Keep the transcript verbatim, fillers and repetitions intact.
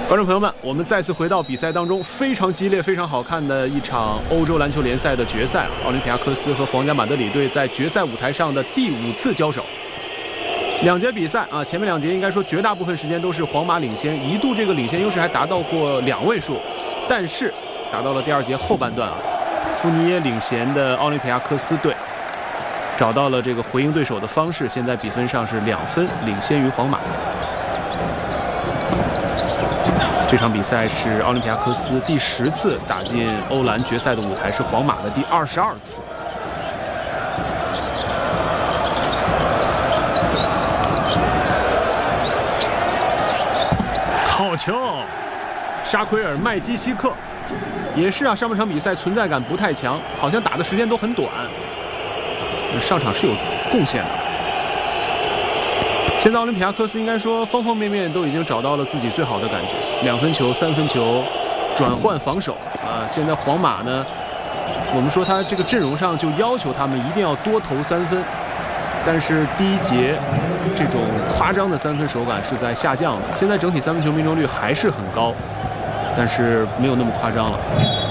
观众朋友们，我们再次回到比赛当中，非常激烈、非常好看的一场欧洲篮球联赛的决赛。奥林匹亚科斯和皇家马德里队在决赛舞台上的第五次交手。两节比赛啊，前面两节应该说绝大部分时间都是皇马领先，一度这个领先优势还达到过两位数，但是打到了第二节后半段啊，富尼耶领衔的奥林匹亚科斯队找到了这个回应对手的方式，现在比分上是两分领先于皇马。这场比赛是奥林匹亚科斯第十次打进欧篮决赛的舞台，是皇马的第二十二次。好球！沙奎尔麦基西克也是啊，上半场比赛存在感不太强，好像打的时间都很短，上场是有贡献的。现在奥林匹亚科斯应该说方方面面都已经找到了自己最好的感觉，两分球、三分球，转换防守啊。现在皇马呢，我们说他这个阵容上就要求他们一定要多投三分，但是第一节这种夸张的三分手感是在下降的。现在整体三分球命中率还是很高，但是没有那么夸张了。